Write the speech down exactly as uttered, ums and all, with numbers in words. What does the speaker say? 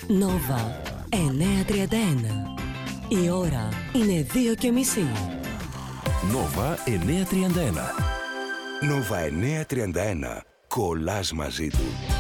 Νόβα εννιακόσια τριάντα ένα. Η ώρα είναι δύο και μισή. Νόβα εννιακόσια τριάντα ένα. Νόβα εννιακόσια τριάντα ένα. Κολλάς μαζί του.